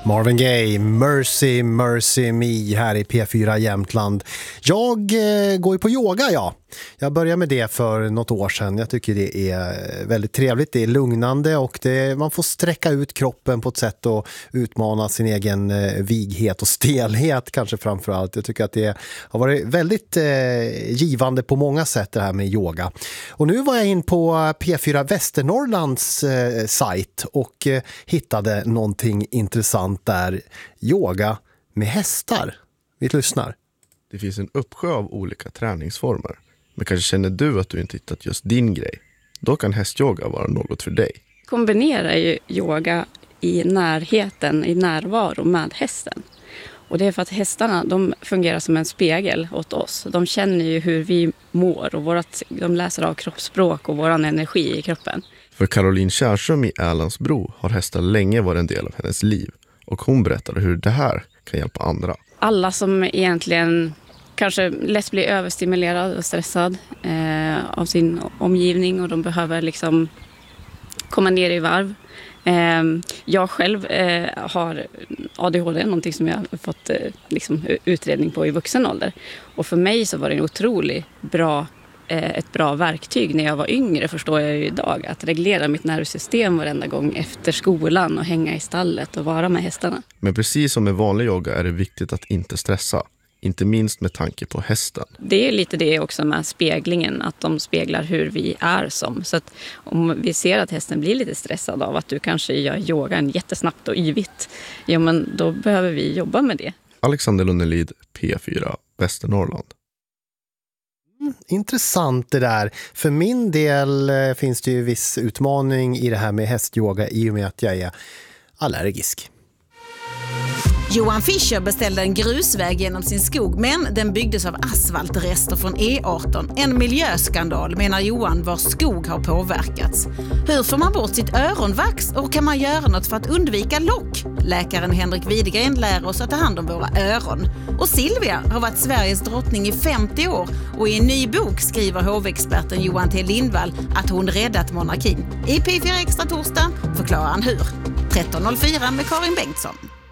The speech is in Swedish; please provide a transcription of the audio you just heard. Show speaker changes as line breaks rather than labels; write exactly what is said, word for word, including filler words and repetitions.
Marvin Gaye, Mercy, Mercy Me här i P fyra Jämtland. Jag eh, går ju på yoga, ja. Jag började med det för något år sedan. Jag tycker det är väldigt trevligt. Det är lugnande och det, man får sträcka ut kroppen på ett sätt och utmana sin egen eh, vighet och stelhet kanske framförallt. Jag tycker att det har varit väldigt eh, givande på många sätt det här med yoga. Och nu var jag in på P fyra Västernorrlands eh, sajt och eh, hittade någonting intressant där. Yoga med hästar. Vi lyssnar.
Det finns en uppsjö av olika träningsformer. Men kanske känner du att du inte hittat just din grej. Då kan hästyoga vara något för dig.
Kombinerar ju yoga i närheten, i närvaro med hästen. Och det är för att hästarna, de fungerar som en spegel åt oss. De känner ju hur vi mår och vårat, de läser av kroppsspråk och våran energi i kroppen.
För Caroline Kärström i Älandsbro har hästar länge varit en del av hennes liv. Och hon berättar hur det här kan hjälpa andra.
Alla som egentligen kanske lätt blir överstimulerad och stressad eh, av sin omgivning och de behöver liksom komma ner i varv. Eh, jag själv eh, har A D H D, någonting som jag har fått eh, liksom, utredning på i vuxen ålder. Och för mig så var det en otroligt bra, eh, ett bra verktyg när jag var yngre, förstår jag ju idag. Att reglera mitt nervsystem varenda gång efter skolan och hänga i stallet och vara med hästarna.
Men precis som med vanlig yoga är det viktigt att inte stressa. Inte minst med tanke på hästen.
Det är lite det också med speglingen, att de speglar hur vi är som. Så att om vi ser att hästen blir lite stressad av att du kanske gör yogan jättesnabbt och yvigt, ja men då behöver vi jobba med det.
Alexander Lundelid, P fyra Västernorrland.
Mm, intressant det där. För min del eh, finns det ju viss utmaning i det här med hästyoga i och med att jag är allergisk.
Johan Fischer beställde en grusväg genom sin skog, men den byggdes av asfaltrester från E arton. En miljöskandal, menar Johan, vars skog har påverkats. Hur får man bort sitt öronvax och kan man göra något för att undvika lock? Läkaren Henrik Widegren lär oss att ta hand om våra öron. Och Silvia har varit Sveriges drottning i femtio år och i en ny bok skriver hovexperten Johan T. Lindvall att hon räddat monarkin. I P fyra Extra torsdag förklarar han hur. tretton noll fyra med Karin Bengtsson.